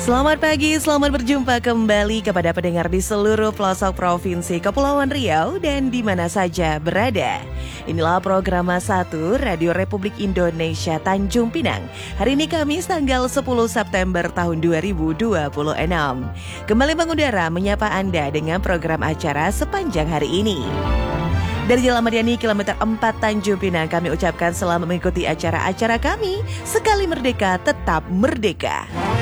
Selamat pagi, selamat berjumpa kembali kepada pendengar di seluruh pelosok Provinsi Kepulauan Riau dan di mana saja berada. Inilah program 1 Radio Republik Indonesia Tanjung Pinang. Hari ini Kamis tanggal 10 September tahun 2026. Kembali mengudara menyapa Anda dengan program acara sepanjang hari ini. Dari Jalan Madiani kilometer 4 Tanjung Pinang kami ucapkan selamat mengikuti acara-acara kami. Sekali merdeka, tetap merdeka.